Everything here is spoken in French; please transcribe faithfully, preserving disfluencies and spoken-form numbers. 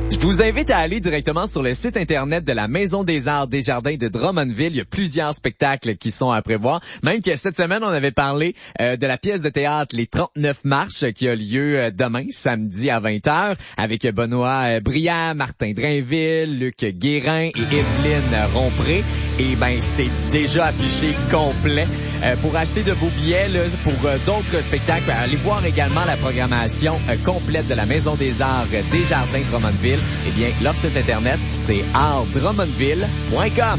Je vous invite à aller directement sur le site internet de la Maison des Arts des Jardins de Drummondville. Il y a plusieurs spectacles qui sont à prévoir. Même que cette semaine, on avait parlé euh, de la pièce de théâtre Les trente-neuf marches qui a lieu euh, demain, samedi à vingt heures, avec Benoît euh, Briard, Martin Drainville, Luc Guérin et Evelyne Rompré. Et ben, c'est déjà affiché complet. Euh, pour acheter de vos billets là, pour euh, d'autres spectacles, ben, allez voir également la programmation euh, complète de la Maison des Arts euh, des Jardins de Drummondville. Eh bien, leur site internet, c'est art drummondville point com.